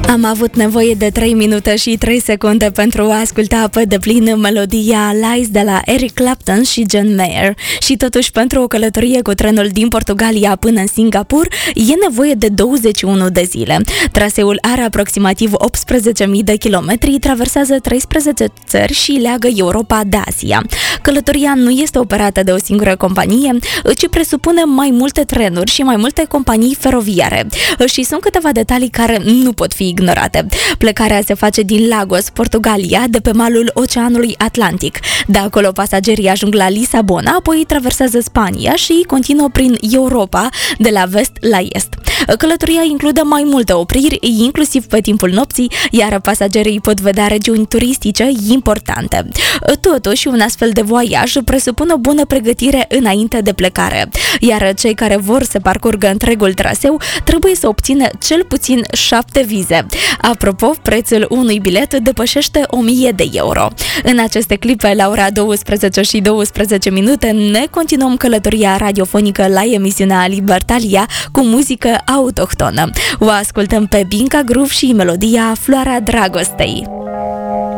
Am avut nevoie de 3 minute și 3 secunde pentru a asculta pe deplin melodia Lies de la Eric Clapton și John Mayer. Și totuși, pentru o călătorie cu trenul din Portugalia până în Singapur, e nevoie de 21 de zile. Traseul are aproximativ 18.000 de kilometri, traversează 13 țări și leagă Europa de Asia. Călătoria nu este operată de o singură companie, ci presupune mai multe trenuri și mai multe companii feroviare. Și sunt câteva detalii care nu pot fi ignorate. Plecarea se face din Lagos, Portugalia, de pe malul Oceanului Atlantic. De acolo pasagerii ajung la Lisabona, apoi traversează Spania și continuă prin Europa, de la vest la est. Călătoria include mai multe opriri, inclusiv pe timpul nopții, iar pasagerii pot vedea regiuni turistice importante. Totuși, un astfel de voiaj presupune o bună pregătire înainte de plecare, iar cei care vor să parcurgă întregul traseu trebuie să obțină cel puțin 7 vize. Apropo, prețul unui bilet depășește 1.000 de euro. În aceste clipe, la ora 12:12 ne continuăm călătoria radiofonică la emisiunea Libertalia cu muzică autohtonă. O ascultăm pe Binca Groove și melodia Floarea Dragostei.